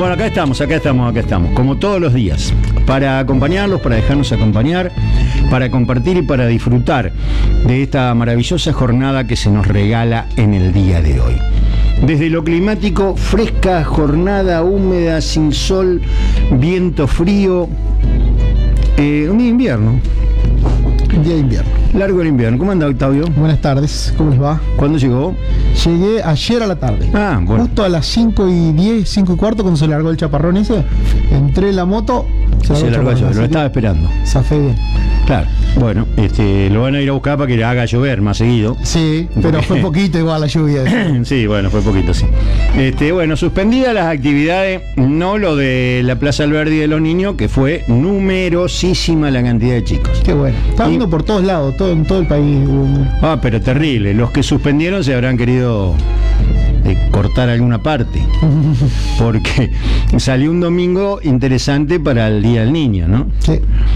Bueno, acá estamos, como todos los días, para acompañarlos, para dejarnos acompañar, para compartir y para disfrutar de esta maravillosa jornada que se nos regala en el día de hoy. Desde lo climático, fresca jornada húmeda, sin sol, viento frío, un día de invierno. Un día de invierno. Largo el invierno. ¿Cómo anda, Octavio? Buenas tardes, ¿cómo les va? ¿Cuándo llegó? Llegué ayer a la tarde. Ah, bueno. Justo a las 5:10, 5:15, cuando se largó el chaparrón ese, entré en la moto, Se largó yo, lo estaba esperando. Zafé bien. Claro, bueno, lo van a ir a buscar para que le haga llover más seguido. Sí, pero fue poquito igual la lluvia. Sí, bueno, fue poquito, sí. Bueno, suspendidas las actividades, no lo de la Plaza Alberdi de los niños, que fue numerosísima la cantidad de chicos. Qué bueno. Estaba viendo por todos lados, en todo el país. Ah, pero terrible. Los que suspendieron se habrán querido cortar alguna parte, porque salió un domingo interesante para el Día del Niño, ¿no? Sí.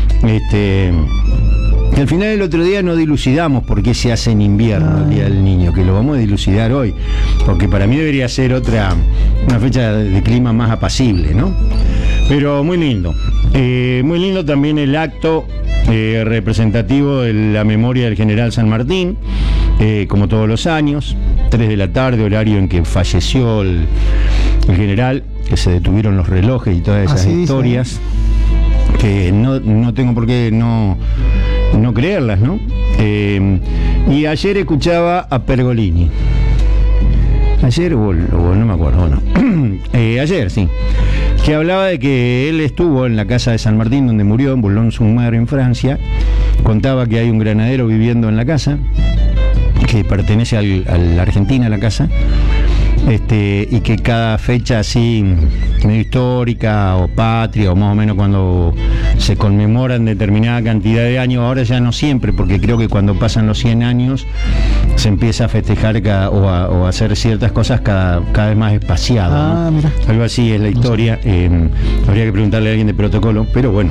Al final del otro día no dilucidamos por qué se hace en invierno el Día del Niño, que lo vamos a dilucidar hoy, porque para mí debería ser una fecha de clima más apacible, ¿no? Pero muy lindo también el acto representativo de la memoria del general San Martín, como todos los años, 3 de la tarde, horario en que falleció el general, que se detuvieron los relojes y todas esas historias, que no tengo por qué no creerlas, ¿no? Y ayer escuchaba a Pergolini. Ayer, o no me acuerdo, no. Ayer, sí. Que hablaba de que él estuvo en la casa de San Martín, donde murió, en Boulogne-sur-Mer, en Francia. Contaba que hay un granadero viviendo en la casa, que pertenece a la Argentina, la casa. Y que cada fecha así medio histórica o patria, o más o menos cuando se conmemoran determinada cantidad de años, ahora ya no siempre, porque creo que cuando pasan los 100 años se empieza a festejar o a hacer ciertas cosas cada vez más espaciado, ¿no? Mira. Algo así es la historia. Habría que preguntarle a alguien de protocolo, pero bueno,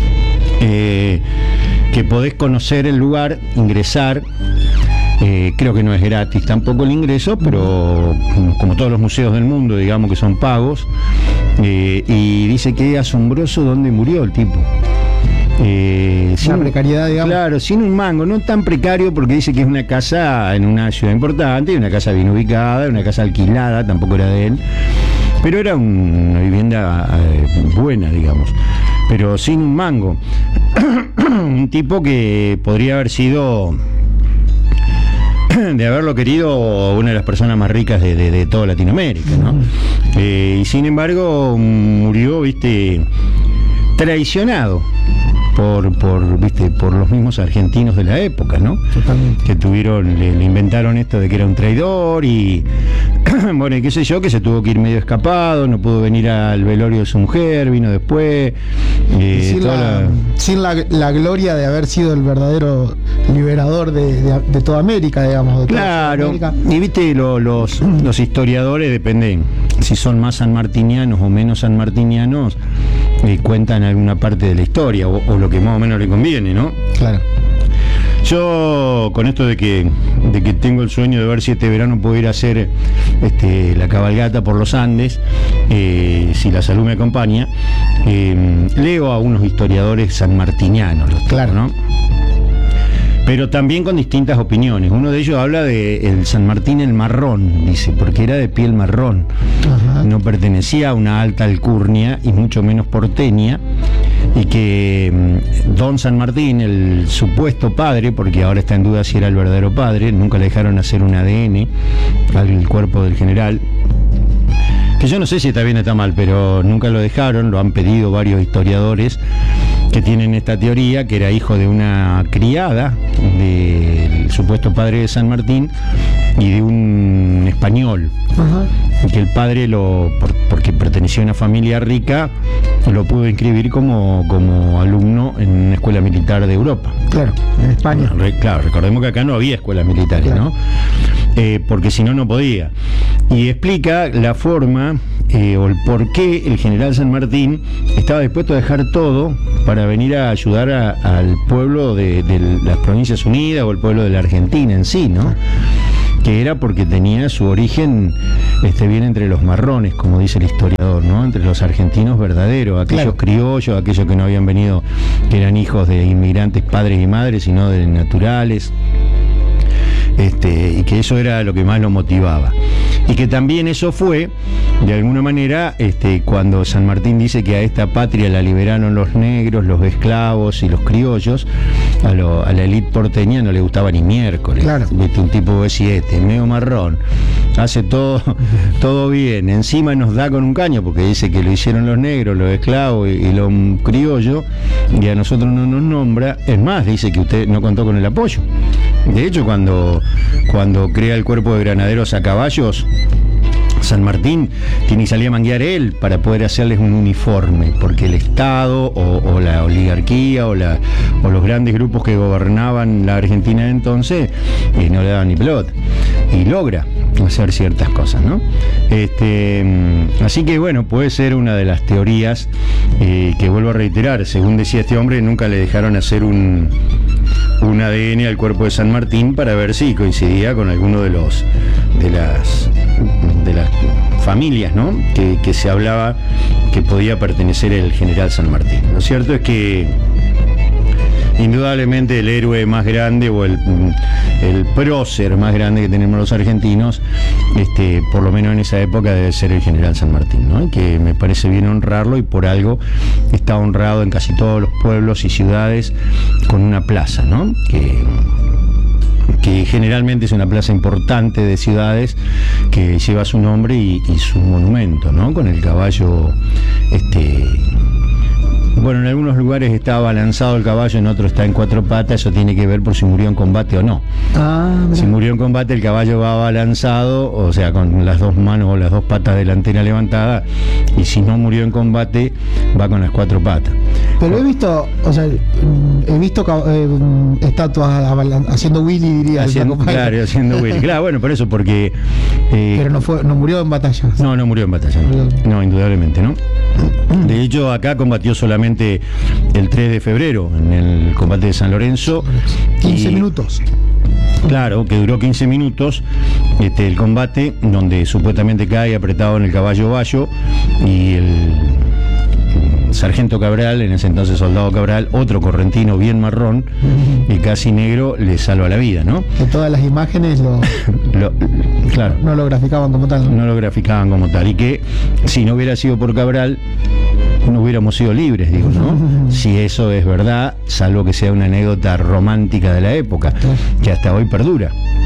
que podés conocer el lugar, ingresar. Creo que no es gratis tampoco el ingreso, pero como todos los museos del mundo, digamos que son pagos, y dice que es asombroso dónde murió el tipo. Sin precariedad, digamos. Claro, sin un mango, no tan precario, porque dice que es una casa en una ciudad importante, una casa bien ubicada, una casa alquilada, tampoco era de él, pero era una vivienda buena, digamos, pero sin un mango. Un tipo que podría haber sido, de haberlo querido, una de las personas más ricas de toda Latinoamérica, ¿no? Y sin embargo murió, traicionado por los mismos argentinos de la época, ¿no? Totalmente. Que le inventaron esto de que era un traidor y bueno, y qué sé yo, que se tuvo que ir medio escapado, no pudo venir al velorio de su mujer, vino después. Sin la gloria de haber sido el verdadero liberador de toda América, digamos. Claro, y los historiadores, dependen si son más sanmartinianos o menos sanmartinianos, cuentan alguna parte de la historia o lo que más o menos le conviene, ¿no? Claro. Yo, con esto de que tengo el sueño de ver si este verano puedo ir a hacer la cabalgata por los Andes, si la salud me acompaña, leo a unos historiadores sanmartinianos, claro, ¿no? Pero también con distintas opiniones. Uno de ellos habla de el San Martín el marrón, dice, porque era de piel marrón. Ajá. No pertenecía a una alta alcurnia y mucho menos porteña, y que don San Martín, el supuesto padre, porque ahora está en duda si era el verdadero padre, nunca le dejaron hacer un ADN al cuerpo del general, que yo no sé si está bien o está mal, pero nunca lo dejaron, lo han pedido varios historiadores que tienen esta teoría, que era hijo de una criada del supuesto padre de San Martín y de un español. Ajá. Y que el padre, porque pertenecía a una familia rica, lo pudo inscribir como alumno en una escuela militar de Europa. Claro, en España. Bueno, claro, recordemos que acá no había escuelas militares, claro, ¿no? Porque si no podía. Y explica la forma o el por qué el general San Martín estaba dispuesto a dejar todo para venir a ayudar al pueblo de las Provincias Unidas o el pueblo de la Argentina en sí, ¿no? que era porque tenía su origen bien entre los marrones, como dice el historiador, ¿no? Entre los argentinos verdaderos, aquellos criollos, aquellos que no habían venido, que eran hijos de inmigrantes, padres y madres, sino de naturales. Y que eso era lo que más lo motivaba. Y que también eso fue, de alguna manera, cuando San Martín dice que a esta patria la liberaron los negros, los esclavos y los criollos, a la élite porteña no le gustaba ni miércoles. Claro. Un tipo de medio marrón, hace todo bien, encima nos da con un caño, porque dice que lo hicieron los negros, los esclavos y los criollos, y a nosotros no nos nombra. Es más, dice que usted no contó con el apoyo. De hecho, cuando crea el cuerpo de granaderos a caballos, San Martín tiene que salir a manguear él para poder hacerles un uniforme, porque el Estado o la oligarquía o los grandes grupos que gobernaban la Argentina de entonces no le daban ni pelota, y logra hacer ciertas cosas, ¿no? Así que bueno, puede ser una de las teorías que vuelvo a reiterar. Según decía este hombre, nunca le dejaron hacer un ADN al cuerpo de San Martín para ver si coincidía con alguno de las familias, ¿no? que se hablaba que podía pertenecer el general San Martín. Lo cierto es que indudablemente el héroe más grande o el prócer más grande que tenemos los argentinos, por lo menos en esa época, debe ser el general San Martín, ¿no? Y que me parece bien honrarlo, y por algo está honrado en casi todos los pueblos y ciudades con una plaza, ¿no? Que generalmente es una plaza importante de ciudades que lleva su nombre y su monumento, ¿no? Con el caballo, bueno, en algunos lugares está balanzado el caballo, en otros está en cuatro patas. Eso tiene que ver por si murió en combate o no. Si murió en combate, el caballo va balanzado, o sea, con las dos manos o las dos patas delanteras levantadas, y si no murió en combate, va con las cuatro patas. Pero he visto estatuas haciendo Willy, diría. Claro, haciendo Willy. Claro, bueno, por eso, porque... pero no murió en batalla. No murió en batalla. No, indudablemente, ¿no? De hecho, acá combatió solamente el 3 de febrero, en el combate de San Lorenzo. 15 minutos. Claro, que duró 15 minutos el combate, donde supuestamente cae apretado en el caballo Bayo, y el sargento Cabral, en ese entonces soldado Cabral, otro correntino bien marrón y casi negro, le salva la vida, ¿no? Que todas las imágenes claro, no lo graficaban como tal. No lo graficaban como tal, y que si no hubiera sido por Cabral, no hubiéramos sido libres, digo, ¿no? Si eso es verdad, salvo que sea una anécdota romántica de la época, que hasta hoy perdura.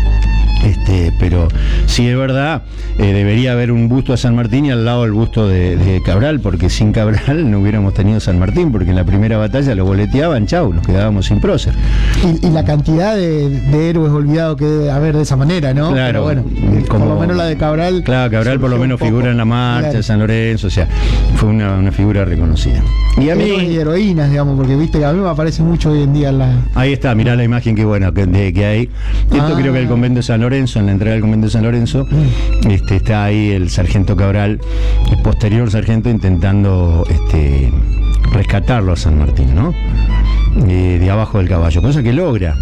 Pero si es verdad, debería haber un busto a San Martín y al lado el busto de Cabral, porque sin Cabral no hubiéramos tenido San Martín, porque en la primera batalla lo boleteaban, chau, nos quedábamos sin prócer. Y la cantidad de héroes olvidados que debe haber de esa manera, ¿no? Claro. Pero bueno, por lo menos la de Cabral. Claro, Cabral por lo menos figura en la marcha de San Lorenzo, o sea, fue una figura reconocida. Y a mí... Héroes y heroínas, digamos, porque viste que a mí me aparece mucho hoy en día en la... Ahí está, mirá la imagen que buena que hay. Esto creo que el convento de San Lorenzo, en la entrada del convento de San Lorenzo, está ahí el sargento Cabral, el posterior sargento, intentando rescatarlo a San Martín, ¿no? De abajo del caballo, cosa que logra,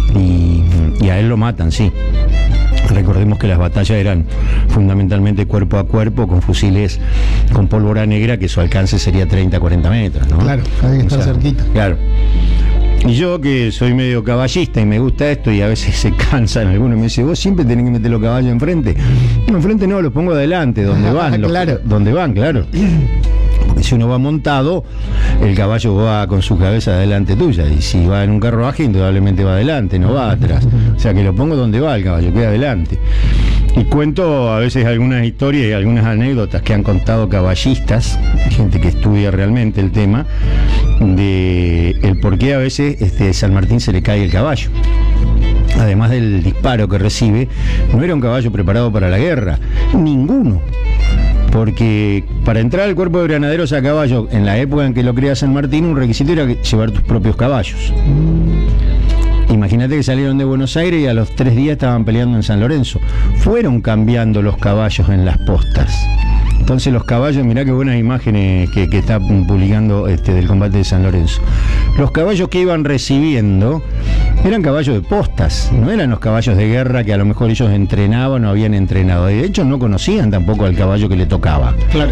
y a él lo matan, sí. Recordemos que las batallas eran fundamentalmente cuerpo a cuerpo, con fusiles con pólvora negra, que su alcance sería 30-40 metros, ¿no? Claro, hay que estar cerquita. Claro. Y yo, que soy medio caballista y me gusta esto, y a veces se cansan algunos, me dicen, vos siempre tenés que meter los caballos enfrente. No, enfrente no, los pongo adelante, donde van. Claro. Donde van, claro. Porque si uno va montado, el caballo va con su cabeza adelante tuya, y si va en un carruaje, indudablemente va adelante, no va atrás. O sea que lo pongo donde va el caballo, queda adelante. Y cuento a veces algunas historias y algunas anécdotas que han contado caballistas, gente que estudia realmente el tema, de el por qué a veces San Martín se le cae el caballo. Además del disparo que recibe, no era un caballo preparado para la guerra, ninguno. Porque para entrar al cuerpo de granaderos a caballo, en la época en que lo crea San Martín, un requisito era llevar tus propios caballos. Imagínate que salieron de Buenos Aires y a los 3 días estaban peleando en San Lorenzo. Fueron cambiando los caballos en las postas. Entonces los caballos, mirá qué buenas imágenes que está publicando del combate de San Lorenzo. Los caballos que iban recibiendo eran caballos de postas, no eran los caballos de guerra que a lo mejor ellos entrenaban o habían entrenado. De hecho, no conocían tampoco al caballo que le tocaba. Claro.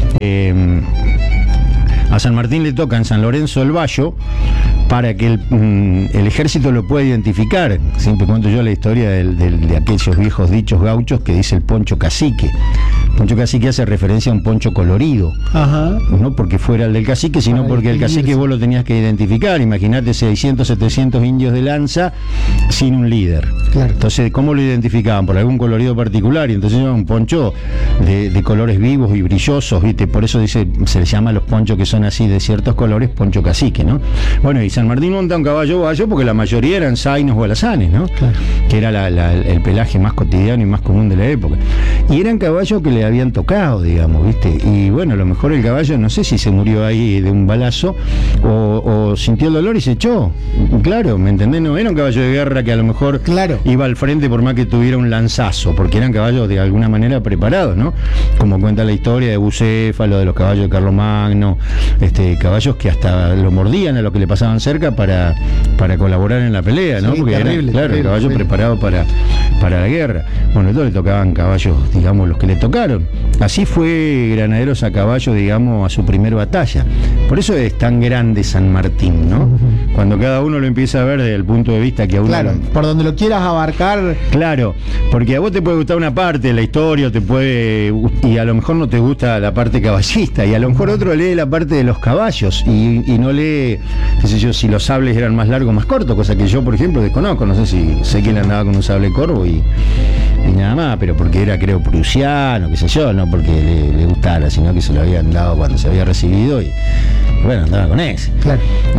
A San Martín le toca en San Lorenzo del Valle para que el ejército lo pueda identificar. Siempre cuento yo la historia de aquellos viejos dichos gauchos que dice el poncho cacique. El poncho cacique hace referencia a un poncho colorido. Ajá. No porque fuera el del cacique, sino porque el cacique vos lo tenías que identificar. Imagínate 600, 700 indios de lanza sin un líder. Claro. Entonces, ¿cómo lo identificaban? Por algún colorido particular. Y entonces era un poncho de colores vivos y brillosos, ¿viste? Por eso se les llama a los ponchos que son así de ciertos colores, poncho cacique, ¿no? Bueno, y San Martín monta un caballo bayo porque la mayoría eran zainos o alazanes, ¿no? Claro. Que era el pelaje más cotidiano y más común de la época. Y eran caballos que le habían tocado, digamos, ¿viste? Y bueno, a lo mejor el caballo, no sé si se murió ahí de un balazo o sintió el dolor y se echó. Claro, ¿me entendés? No era un caballo de guerra que a lo mejor iba al frente por más que tuviera un lanzazo, porque eran caballos de alguna manera preparados, ¿no? Como cuenta la historia de Bucéfalo, de los caballos de Carlomagno, caballos que hasta lo mordían a los que le pasaban cerca para colaborar en la pelea, ¿no? Sí, porque terrible, eran, claro, caballos preparados para la guerra. Bueno, entonces le tocaban caballos, digamos, los que le tocaron. Así fue Granaderos a Caballo, digamos, a su primer batalla. Por eso es tan grande San Martín, ¿no? Cuando cada uno lo empieza a ver desde el punto de vista que a uno... Claro, por donde lo quieras abarcar... Claro, porque a vos te puede gustar una parte de la historia, y a lo mejor no te gusta la parte caballista, y a lo mejor otro lee la parte de los caballos, y no lee, qué sé yo, si los sables eran más largos o más cortos, cosa que yo, por ejemplo, desconozco. No sé si sé quién andaba con un sable corvo y nada más, pero porque era, creo, prusiano, qué sé yo, no porque le gustara, sino que se lo habían dado cuando se había recibido y bueno, andaba con ese. Claro.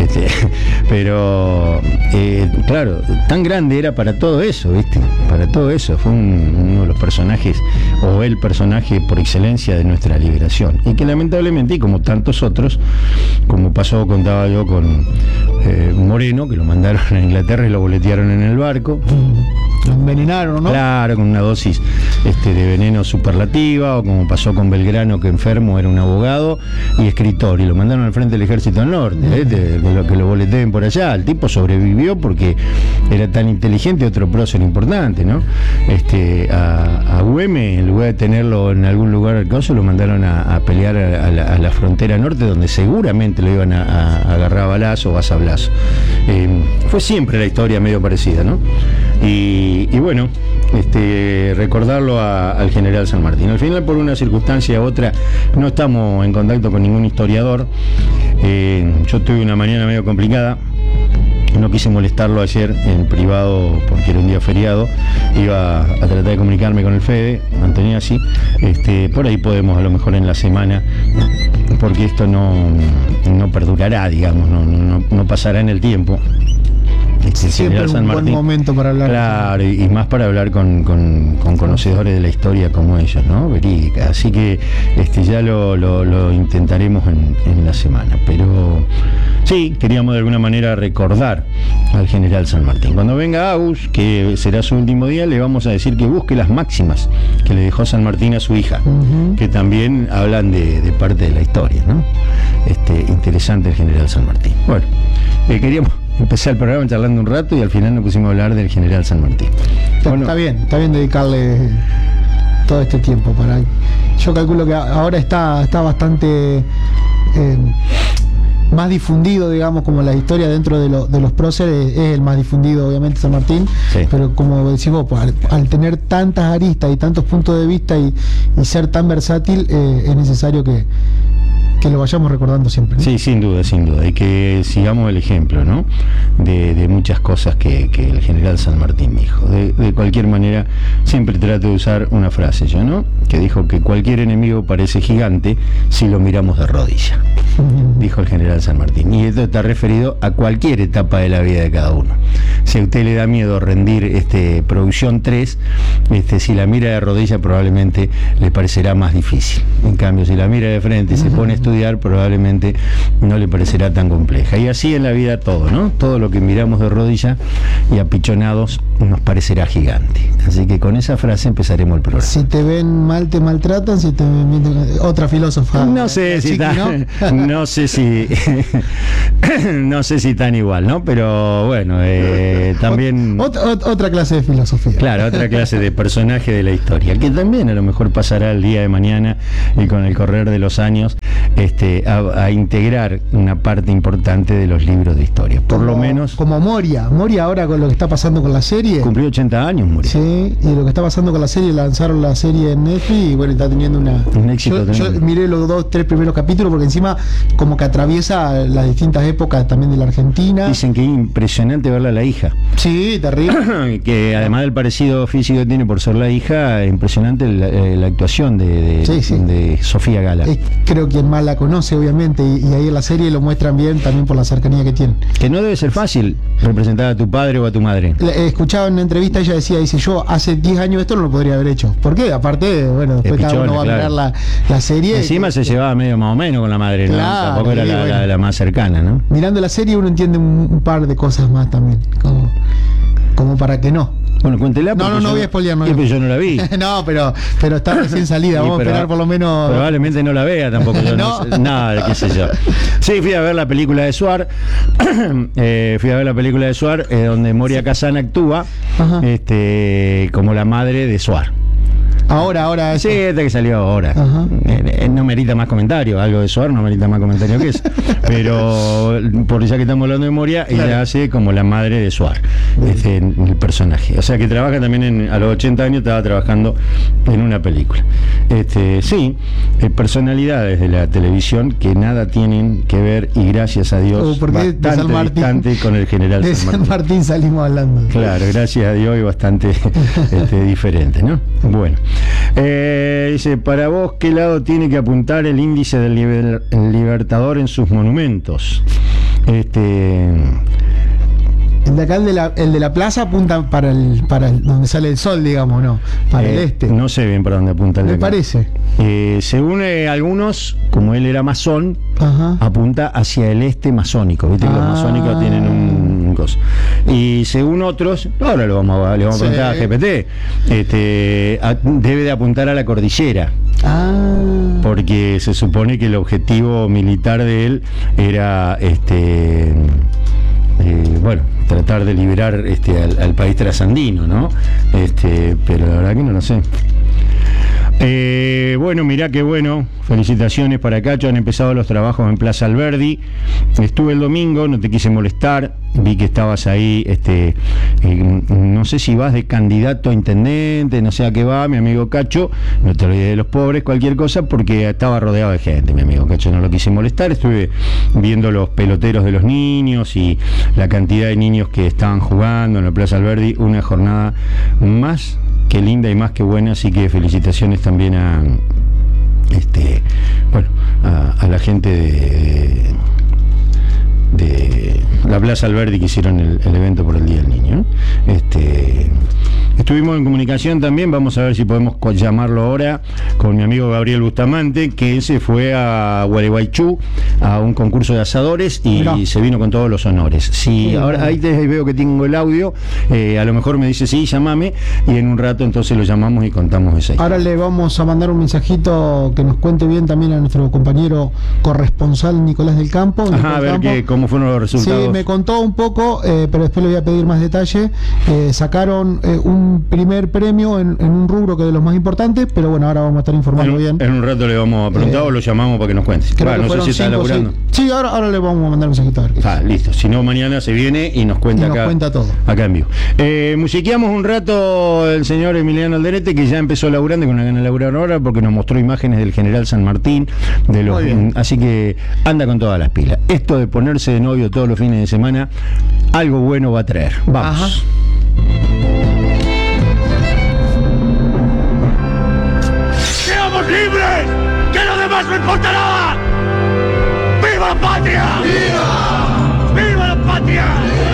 Pero claro, tan grande era para todo eso, ¿viste? Para todo eso. Fue uno de los personajes, o el personaje por excelencia de nuestra liberación. Y que lamentablemente, y como tantos otros, como pasó, contaba yo, con Moreno, que lo mandaron a Inglaterra y lo boletearon en el barco. Lo envenenaron, ¿no? Claro, con una dosis de veneno superlativa, o como pasó con Belgrano, que enfermo era un abogado y escritor, y lo mandaron al frente del Ejército del Norte, que lo boleteen por allá. El tipo sobrevivió porque era tan inteligente, otro prócer importante, ¿no? A Güemes, en lugar de tenerlo en algún lugar al caso, lo mandaron a pelear a la frontera norte, donde seguramente lo iban a agarrar a balazo o a sablazo. Fue siempre la historia medio parecida, ¿no? Y bueno, recordarlo al general San Martín. Al final, por una circunstancia u otra, no estamos en contacto con ningún historiador. Yo tuve una mañana medio complicada. No quise molestarlo ayer en privado porque era un día feriado. Iba a tratar de comunicarme con el Fede, mantenía así. Por ahí podemos, a lo mejor en la semana, porque esto no perdurará, digamos, no pasará en el tiempo. Siempre es un buen momento para hablar. Claro, y más para hablar con conocedores de la historia como ellos, ¿no? Verídica. Así que ya lo intentaremos en la semana. Pero sí, queríamos de alguna manera recordar al general San Martín. Cuando venga Agus, que será su último día, le vamos a decir que busque las máximas que le dejó San Martín a su hija, que también hablan de parte de la historia, ¿no? Interesante el general San Martín. Bueno, queríamos empezar el programa charlando un rato y al final nos pusimos a hablar del general San Martín. Bueno, está bien dedicarle todo este tiempo para... Yo calculo que ahora está bastante más difundido, digamos, como la historia dentro de los próceres es el más difundido, obviamente, San Martín, sí. Pero como decís vos, pues, al tener tantas aristas y tantos puntos de vista y ser tan versátil, es necesario que lo vayamos recordando siempre, ¿no? Sí, sin duda, y que sigamos el ejemplo, ¿no? De muchas cosas que el general San Martín dijo. De cualquier manera, siempre trato de usar una frase yo, ¿no? Que dijo que cualquier enemigo parece gigante si lo miramos de rodilla, dijo el general San Martín. Y esto está referido a cualquier etapa de la vida de cada uno. Si a usted le da miedo rendir producción 3, si la mira de rodilla probablemente le parecerá más difícil. En cambio, si la mira de frente y se pone a estudiar estudiar, probablemente no le parecerá tan compleja. Y así en la vida todo, ¿no? Todo lo que miramos de rodilla y apichonados nos parecerá gigante. Así que con esa frase empezaremos el programa. Si te ven mal, te maltratan, si te ven bien, otra filósofa. No sé si no sé si no sé si tan igual, ¿no? Pero bueno, también otra clase de filosofía. Claro, otra clase de personaje de la historia, que también a lo mejor pasará el día de mañana y con el correr de los años a integrar una parte importante de los libros de historia. Por lo menos. Como Moria ahora con lo que está pasando con la serie. Cumplió 80 años, Moria. Sí, y lo que está pasando con la serie, lanzaron la serie en Netflix y bueno, está teniendo un éxito. Yo miré los 2-3 primeros capítulos porque encima como que atraviesa las distintas épocas también de la Argentina. Dicen que es impresionante verla a la hija. Sí, terrible. Que además del parecido físico que tiene por ser la hija, es impresionante la actuación de Sofía Gala. Es, creo quien más la conoce, obviamente, y ahí en la serie lo muestran bien también por la cercanía que tienen. Que no debe ser fácil representar a tu padre o a tu madre. Escuchaba en una entrevista, ella dice, yo hace 10 años esto no lo podría haber hecho. ¿Por qué? Aparte, bueno, después cada uno va a mirar la serie. Encima se llevaba medio más o menos con la madre, ¿no? Claro, tampoco era la más cercana, ¿no? Mirando la serie uno entiende un par de cosas más también, como para que no. Bueno, cuéntela. No voy a spoilear. Pero yo no la vi. No, pero está recién salida. Vamos a esperar por lo menos. Probablemente no la vea tampoco. Yo no sé, nada, qué sé yo. Sí, fui a ver la película de Suar. Donde Moria Kazan actúa como la madre de Suar. Ahora. Sí, esta que salió ahora. No merita más comentario. Algo de Suar no merita más comentario que eso. Pero por ya que estamos hablando de Moria, claro, ella hace como la madre de Suar, el personaje. O sea que trabaja también a los 80 años, estaba trabajando en una película. Sí, personalidades de la televisión que nada tienen que ver, y gracias a Dios, bastante distante con el general de San Martín salimos hablando. Claro, gracias a Dios, y bastante diferente, ¿no? Bueno. Dice, para vos, ¿qué lado tiene que apuntar el índice del Libertador en sus monumentos? El de acá, el de la plaza, apunta para el donde sale el sol, digamos, ¿no? Para el este. No sé bien para dónde apunta el de acá. Me parece. Según algunos, como él era masón, apunta hacia el este masónico. Viste que los masónicos tienen un coso. Y según otros, ahora le vamos a preguntar a GPT, debe de apuntar a la cordillera. Porque se supone que el objetivo militar de él era tratar de liberar al país trasandino, ¿no? Pero la verdad que no lo sé. Bueno, mirá qué bueno, felicitaciones para Cacho, han empezado los trabajos en Plaza Alberdi. Estuve el domingo, no te quise molestar, vi que estabas ahí, no sé si vas de candidato a intendente, no sé a qué va, mi amigo Cacho, no te olvides de los pobres, cualquier cosa, porque estaba rodeado de gente, mi amigo Cacho, no lo quise molestar. Estuve viendo los peloteros de los niños y la cantidad de niños que estaban jugando en la Plaza Alberdi, una jornada más que linda y más que buena, así que felicitaciones también a la gente de la Plaza Alberdi que hicieron el evento por el Día del Niño. Estuvimos en comunicación también, vamos a ver si podemos llamarlo ahora, con mi amigo Gabriel Bustamante, que se fue a Gualeguaychú a un concurso de asadores y se vino con todos los honores. Sí, ahora ahí veo que tengo el audio, a lo mejor me dice sí, llámame, y en un rato entonces lo llamamos y contamos esa historia. Ahora le vamos a mandar un mensajito que nos cuente bien también a nuestro compañero corresponsal Nicolás del Campo. A ver cómo fueron los resultados. Sí, me contó un poco, pero después le voy a pedir más detalle. Sacaron un primer premio en un rubro que es de los más importantes, pero bueno, ahora vamos a estar informando bien. En un rato le vamos a preguntar o lo llamamos para que nos cuente. No sé si está laburando. Sí, ahora le vamos a mandar un mensajito. Listo. Si no, mañana se viene y nos cuenta todo. Acá en vivo. Musiqueamos un rato el señor Emiliano Alderete, que ya empezó laburando y con una gana de laburar ahora, porque nos mostró imágenes del general San Martín, así que anda con todas las pilas. Esto de ponerse de novio todos los fines de semana, algo bueno va a traer. Vamos. ¡Seamos libres! ¡Que lo demás no importa nada! ¡Viva la patria! ¡Viva! ¡Viva la patria!